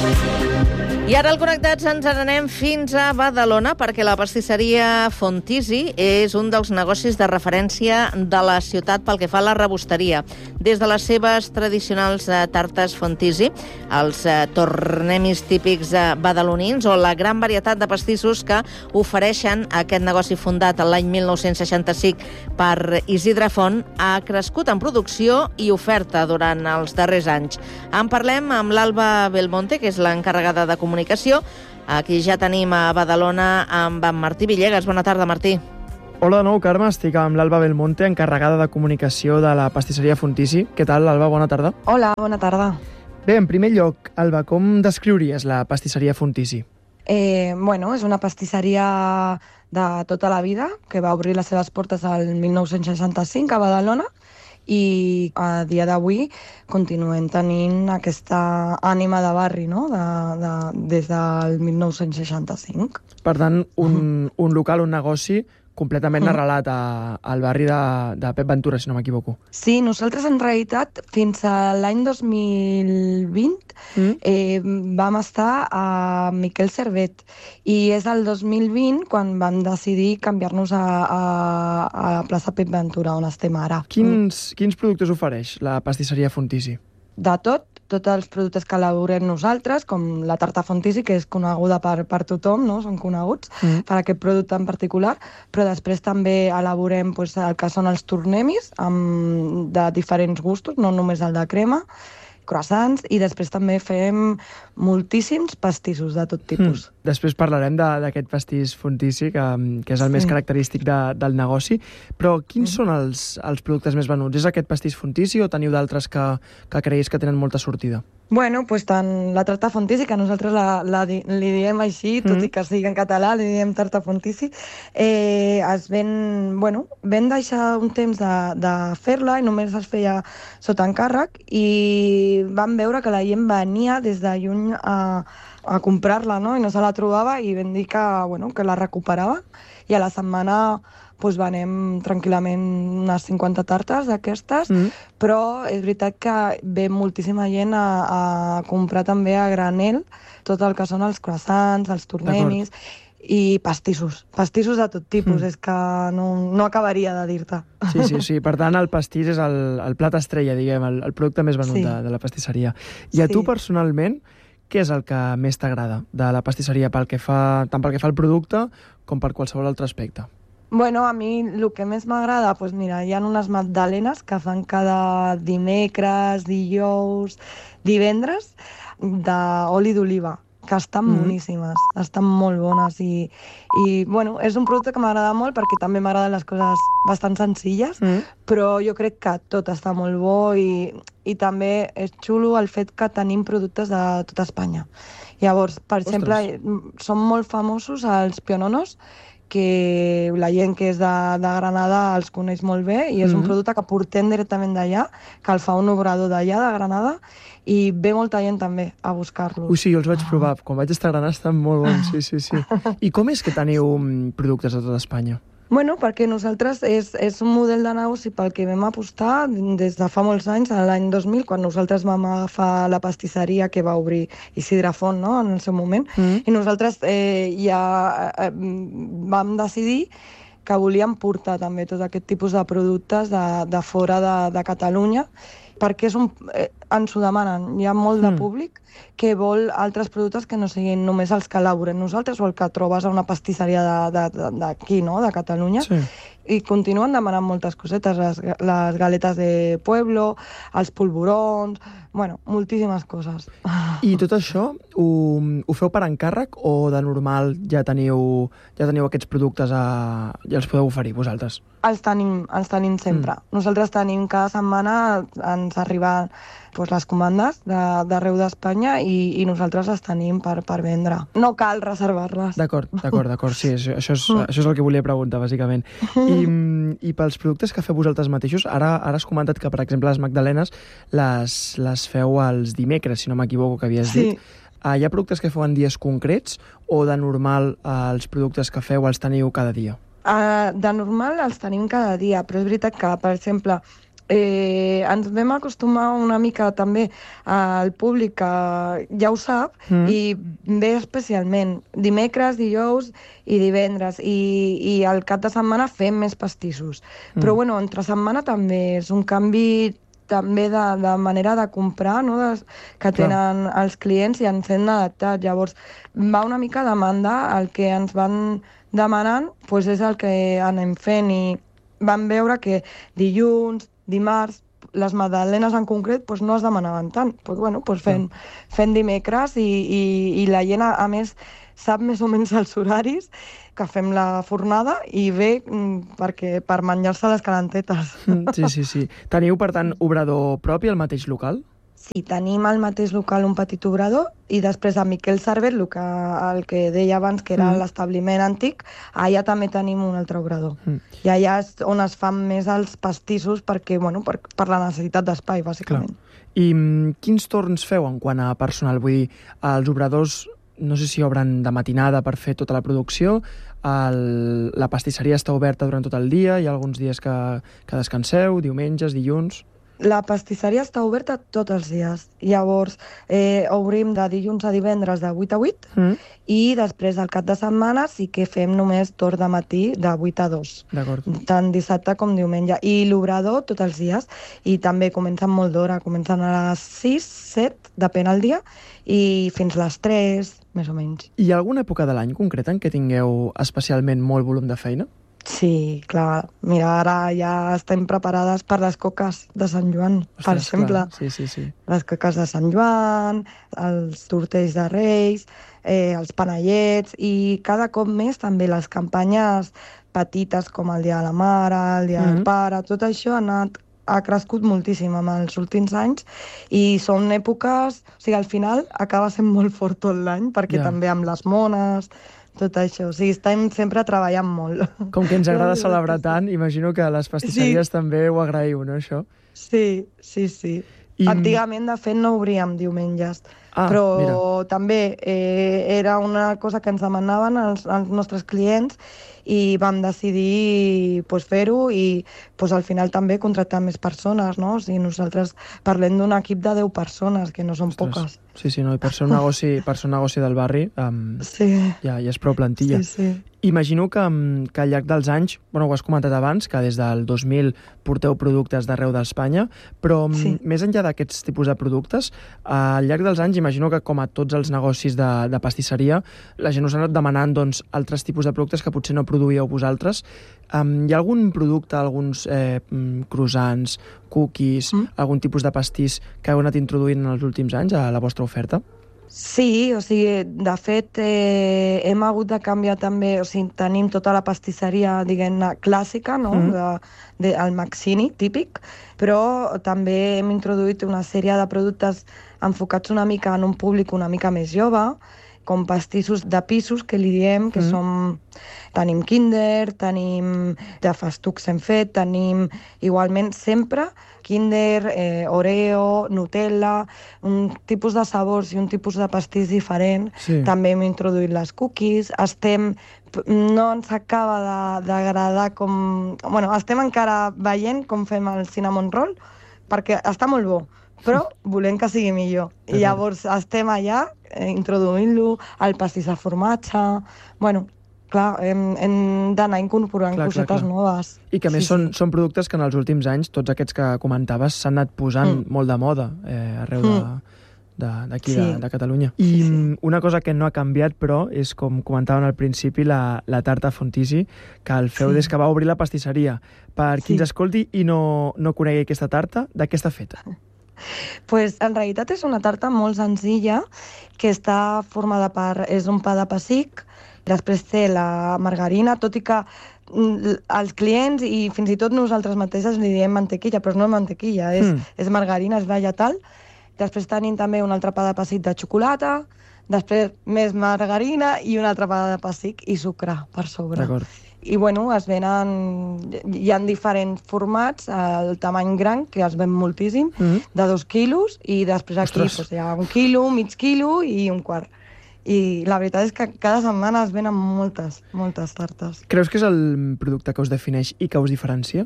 I ara al Connectats ens n'anem fins a Badalona perquè la pastisseria Fontisi és un dels negocis de referència de la ciutat pel que fa a la rebosteria. Des de les seves tradicionals tartes Fontisi, els tornemis típics badalonins o la gran varietat de pastissos que ofereixen aquest negoci fundat l'any 1965 per Isidre Font ha crescut en producció i oferta durant els darrers anys. En parlem amb l'Alba Belmonte, que és l'encarregada de comunicació. Aquí ja tenim a Badalona amb en Martí Villegas. Bona tarda, Martí. Hola de nou, Carme. Estic amb l'Alba Belmonte, encarregada de comunicació de la pastisseria Fontisi. Què tal, Alba? Bona tarda. Hola, bona tarda. Bé, en primer lloc, Alba, com descriuries la pastisseria Fontisi? Bueno, és una pastisseria de tota la vida, que va obrir les seves portes al 1965 a Badalona, i a dia d'avui continuem tenint aquesta ànima de barri, no? Des del 1965. Per tant, un local, un negoci completament arrelat al barri de Pep Ventura, si no m'equivoco. Sí, nosaltres en realitat fins a l'any 2020 vam estar a Miquel Servet i és el 2020 quan vam decidir canviar-nos a plaça Pep Ventura, on estem ara. Quins productes ofereix la pastisseria Fontisi? De tots els productes que elaborem nosaltres, com la tarta Fontisi, que és coneguda per tothom, no? Són coneguts per aquest producte en particular, però després també elaborem el que són els tornemis de diferents gustos, no només el de crema, croissants, i després també fem moltíssims pastissos de tot tipus. Després parlarem d'aquest pastís Fontisi, que és el més característic del negoci, però quins són els productes més venuts? És aquest pastís Fontisi o teniu d'altres que creguis que tenen molta sortida? Bueno, tant la tarta Fontisi, que nosaltres li diem així, tot i que sigui en català, li diem tarta Fontisi, vam deixar un temps de fer-la i només es feia sota encàrrec i vam veure que la gent venia des de lluny a comprar-la, no? I no se la trobava i vam dir que la recuperava i a la setmana venem tranquil·lament unes 50 tartes d'aquestes, però és veritat que ve moltíssima gent a comprar també a granel tot el que són els croissants, els tornemis i pastissos de tot tipus, és que no acabaria de dir-te. Sí. Per tant, el pastís és el plat estrella, diguem, el producte més venut de la pastisseria. I a tu personalment, què és el que més t'agrada de la pastisseria, tant pel que fa al producte com per qualsevol altre aspecte? Bueno, a mi el que més m'agrada, mira, hi ha unes magdalenes que fan cada dimecres, dijous, divendres, d'oli d'oliva, que estan boníssimes, estan molt bones i bueno, és un producte que m'agrada molt perquè també m'agraden les coses bastant senzilles, però jo crec que tot està molt bo i també és xulo el fet que tenim productes de tota Espanya. Llavors, per exemple, són molt famosos els piononos, que la gent que és de Granada els coneix molt bé i és un producte que portem directament d'allà, que el fa un obrador d'allà, de Granada, i ve molta gent també a buscar-los. Sí, jo els vaig provar. Quan vaig estar a Granada estan molt bons, sí. I com és que teniu productes de tota Espanya? Bueno, perquè nosaltres és un model de negoci pel que vam apostar des de fa molts anys, l'any 2000, quan nosaltres vam agafar la pastisseria que va obrir Isidre Font, no?, en el seu moment, i nosaltres ja vam decidir que volíem portar també tot aquest tipus de productes de fora de Catalunya, perquè ens ho demanen. Hi ha molt de públic que vol altres productes que no siguin només els que elaborem nosaltres o el que trobes a una pastisseria d'aquí, no?, de Catalunya. Sí. I continuen demanant moltes cosetes, les galetes de pueblo, els polvorons, bueno, moltíssimes coses. I tot això ho feu per encàrrec o de normal ja teniu aquests productes i els podeu oferir vosaltres? Els tenim sempre. Nosaltres tenim cada setmana, ens arriben les comandes d'arreu d'Espanya i nosaltres les tenim per vendre. No cal reservar-les. D'acord, sí, això és el que volia preguntar, bàsicament. I pels productes que feu vosaltres mateixos, ara has comentat que, per exemple, les magdalenes les feu els dimecres, si no m'equivoco, que havies dit. Hi ha productes que feu en dies concrets o de normal els productes que feu els teniu cada dia? De normal els tenim cada dia, però és veritat que, per exemple, ens vam acostumar una mica també al públic que ja ho sap i ve especialment dimecres, dijous i divendres i al cap de setmana fem més pastissos. Però bueno, entre setmana també és un canvi també de manera de comprar, no? Que tenen els clients i ens hem adaptat. Llavors va una mica a demanda, el que ens van demanant doncs és el que anem fent i vam veure que dilluns, dimarts, les magdalenes en concret doncs no es demanaven tant. Doncs bueno, doncs fent dimecres i la gent, a més, sap més o menys els horaris que fem la fornada i ve per menjar-se les calentetes. Sí. Teniu, per tant, obrador propi al mateix local? Sí, tenim al mateix local un petit obrador i després a Miquel Servet, el que deia abans que era l'establiment antic, allà també tenim un altre obrador. I allà és on es fan més els pastissos perquè, bueno, per la necessitat d'espai, bàsicament. I quins torns feu en quant a personal? Vull dir, els obradors no sé si obren de matinada per fer tota la producció, la pastisseria està oberta durant tot el dia, hi ha alguns dies que descanseu, diumenges, dilluns... La pastisseria està oberta tots els dies. Llavors, obrim de dilluns a divendres de 8 a 8 i després, al cap de setmana, sí que fem només torn de matí de 8 a 2. D'acord. Tant dissabte com diumenge. I l'obrador tots els dies. I també comencen molt d'hora. Comencen a les 6, 7, depèn el dia, i fins a les 3, més o menys. Hi ha alguna època de l'any concreta en què tingueu especialment molt volum de feina? Sí, clar. Mira, ara ja estem preparades per les coques de Sant Joan, per exemple. Sí. Les coques de Sant Joan, els tortells de Reis, els panellets i cada cop més també les campanyes petites com el Dia de la Mare, el Dia del Pare, tot això ha crescut moltíssim en els últims anys i són èpoques... O sigui, al final acaba sent molt fort tot l'any perquè també amb les mones... tot això, o sigui, estem sempre treballant molt. Com que ens agrada celebrar tant, imagino que les pastisseries també ho agraïu, no, això? Sí. Antigament, de fet, no obríem diumenges, però també era una cosa que ens demanaven els nostres clients i vam decidir fer-ho i al final també contractar més persones, no? O sigui, nosaltres parlem d'un equip de 10 persones, que no són poques. Sí, no, i per ser un negoci del barri ja és prou plantilla. Sí. Imagino que al llarg dels anys, ho has comentat abans, que des del 2000 porteu productes d'arreu d'Espanya, però més enllà d'aquests tipus de productes, al llarg dels anys imagino que, com a tots els negocis de pastisseria, la gent us ha anat demanant altres tipus de productes que potser no produíeu vosaltres. Hi ha algun producte, alguns croissants, cookies, algun tipus de pastís que heu anat introduint en els últims anys a la vostra oferta? Sí, o sigui, de fet hem hagut de canviar també, o sigui, tenim tota la pastisseria, diguem-ne, clàssica, no? El Maxini, típic, però també hem introduït una sèrie de productes enfocats una mica en un públic una mica més jove, com pastissos de pisos, que li diem, que tenim Kinder, tenim de festucs hem fet, tenim igualment sempre Kinder, Oreo, Nutella, un tipus de sabors i un tipus de pastís diferent. També hem introduït les cookies, no ens acaba d'agradar com... estem encara veient com fem el cinnamon roll, perquè està molt bo, però volem que sigui millor. I llavors estem allà introduint-lo, el pastís de formatge... Clar, hem d'anar incorporant cosetes noves. I que a més són productes que en els últims anys, tots aquests que comentaves, s'han anat posant molt de moda arreu d'aquí, de Catalunya. I una cosa que no ha canviat, però, és, com comentaven al principi, la tarta Fontisi, que el feu des que va obrir la pastisseria. Per qui ens escolti i no conegui aquesta tarta, de què està feta? Pues, en realitat és una tarta molt senzilla, que està formada és un pa de pessic, després té la margarina, tot i que els clients i fins i tot nosaltres mateixes li diem mantequilla, però no és mantequilla, és margarina, és vegetal. Després tenim també un altre pa de pessic de xocolata, després més margarina i un altre pa de pessic i sucre per sobre. I es venen, hi ha diferents formats, el tamany gran, que es ven moltíssim, de 2 quilos, i després aquí hi ha 1 quilo, mig quilo i un quart. I la veritat és que cada setmana es venen moltes tartes. Creus que és el producte que us defineix i que us diferencia?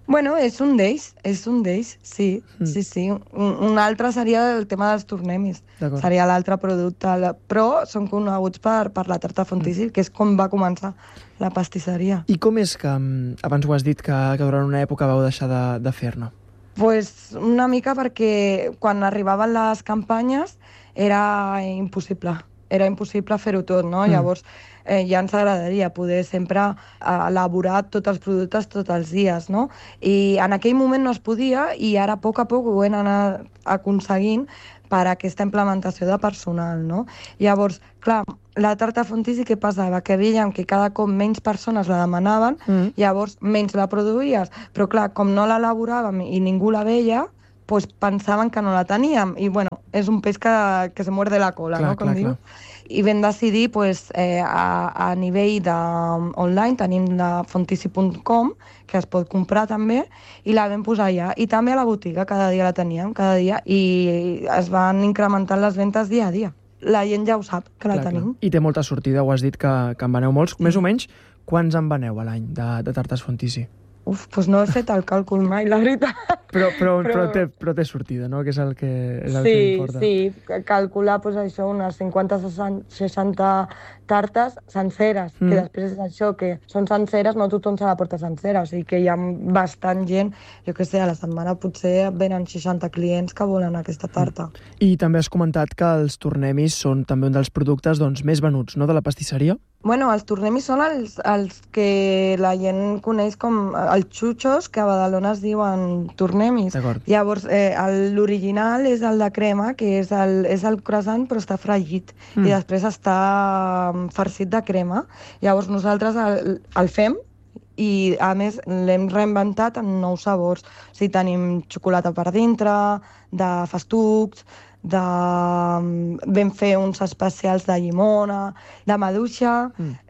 Bueno, és un d'ells, sí. Sí. Un altre seria el tema dels tornemis. Seria l'altre producte, però són coneguts per la tarta Fontisi, que és com va començar la pastisseria. I com és que, abans ho has dit, que durant una època vau deixar de fer-ne? Pues una mica perquè quan arribaven les campanyes era impossible fer-ho tot, no? Llavors ja ens agradaria poder sempre elaborar tots els productes tots els dies, no? I en aquell moment no es podia i ara a poc ho hem anat aconseguint per aquesta implementació de personal, no? Llavors, clar, la tarta Fontisi què passava? Que veiem que cada cop menys persones la demanaven, llavors menys la produïes, però clar, com no l'elaboràvem i ningú la veia, pues pensaven que no la teníem. I bueno, és un peix que se muerde la cola, no? Com diu. I vam decidir, pues, a nivell online, tenim la fontisi.com, que es pot comprar també, i la vam posar allà. I també a la botiga, cada dia la teníem, i es van incrementant les ventes dia a dia. La gent ja ho sap, que la tenim. I té molta sortida, ho has dit, que en veneu molts. Més o menys, quants en veneu a l'any de tartes Fontisi? Doncs no he fet el càlcul mai, la veritat. Però té sortida, no? Que és el que importa. Sí, calcular això, unes 50-60 tartes senceres, que després és això, que són senceres, no tothom se la porta sencera, o sigui que hi ha bastant gent, jo què sé, a la setmana potser venen 60 clients que volen aquesta tarta. I també has comentat que els tornemis són també un dels productes més venuts, no?, de la pastisseria? Bueno, els tornemis són els que la gent coneix com els xuchos, que a Badalona es diuen tornemis. Llavors, l'original és el de crema, que és el croissant, però està fregit, i després està farcit de crema. Llavors nosaltres el fem i, a més, l'hem reinventat en nous sabors. O sigui, tenim xocolata per dintre, de festucs, vam fer uns especials de llimona, de maduixa,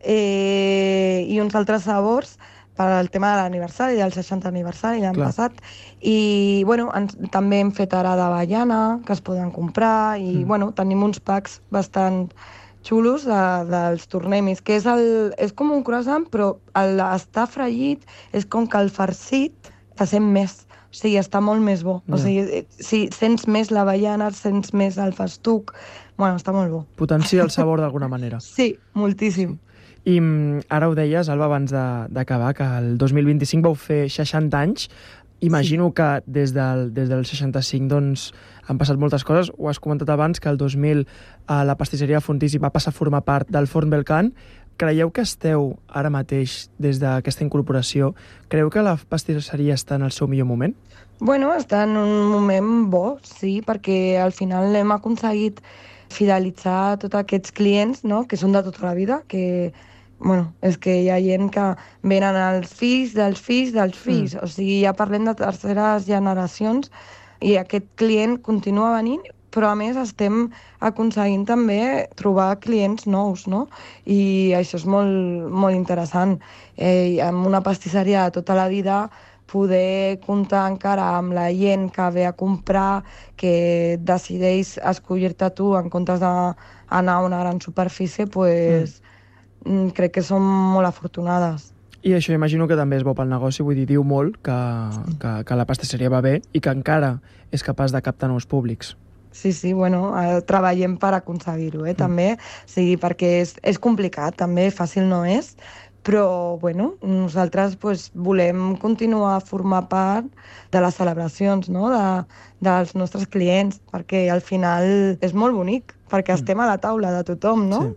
i uns altres sabors per al tema de l'aniversari, del 60 aniversari l'any passat. I bueno, també hem fet ara d'avellana, que es poden comprar, i bueno, tenim uns packs bastant xulos dels tornemis, que és com un croissant, però l'estar fregit és com que el farcit se sent més. O sigui, està molt més bo. O sigui, si sents més l'avellana, sents més el festuc, bueno, està molt bo. Potencia el sabor d'alguna manera. Sí, moltíssim. I ara ho deies, Alba, abans d'acabar, que el 2025 vau fer 60 anys. Imagino que des del 65 han passat moltes coses. Ho has comentat abans, que el 2000 la pastisseria Fontisi va passar a formar part del Forn Belcan. Creieu que esteu ara mateix, des d'aquesta incorporació, creieu que la pastisseria està en el seu millor moment? Bueno, està en un moment bo, sí, perquè al final hem aconseguit fidelitzar tots aquests clients, no?, que són de tota la vida, que bueno, és que hi ha gent que venen els fills dels fills dels fills, o sigui, ja parlem de terceres generacions, i aquest client continua venint, però a més estem aconseguint també trobar clients nous, no? I això és molt, molt interessant. Amb una pastisseria de tota la vida, poder comptar encara amb la gent que ve a comprar, que decideix escollir-te tu en comptes d'anar a una gran superfície, pues, crec que som molt afortunades. I això imagino que també és bo pel negoci, vull dir, diu molt que la pastisseria va bé i que encara és capaç de captar nous públics. Sí, bueno, treballem per aconseguir-ho, també, sí, perquè és complicat, també, fàcil no és, però, bueno, nosaltres volem continuar a formar part de les celebracions, no?, dels nostres clients, perquè al final és molt bonic, perquè estem a la taula de tothom, no?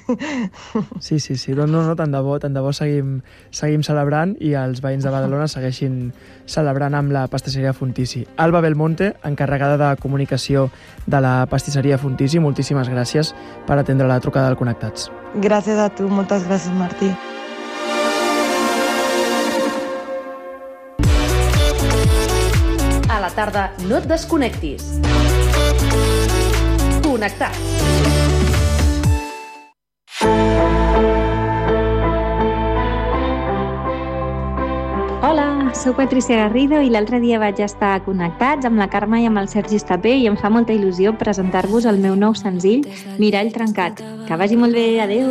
Sí. Doncs no, tant de bo seguim celebrant i els veïns de Badalona segueixin celebrant amb la pastisseria Fontisi. Alba Belmonte, encarregada de comunicació de la pastisseria Fontisi, moltíssimes gràcies per atendre la trucada del Connectats. Gràcies a tu, moltes gràcies, Martí. A la tarda no et desconnectis. Connectats. Hola, soc Patricia Garrido i l'altre dia vaig estar a Connectats amb la Carme i amb el Sergi Estapé i em fa molta il·lusió presentar-vos el meu nou senzill Mirall trencat. Que vagi molt bé, adeu!